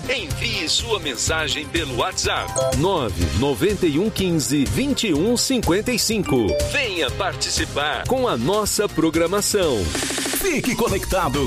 Envie sua mensagem pelo WhatsApp 99115-2155. Venha participar com a nossa programação. Fique conectado